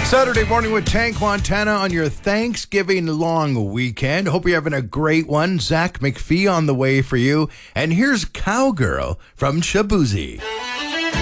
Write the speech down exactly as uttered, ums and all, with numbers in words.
Saturday morning with Tank Montana on your Thanksgiving long weekend. Hope you're having a great one. Zach McPhee on the way for you. And here's Cowgirl from Shaboozey.